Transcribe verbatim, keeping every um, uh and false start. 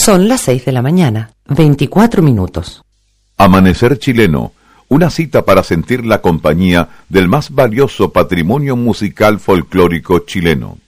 Son las seis de la mañana, veinticuatro minutos. Amanecer chileno, una cita para sentir la compañía del más valioso patrimonio musical folclórico chileno.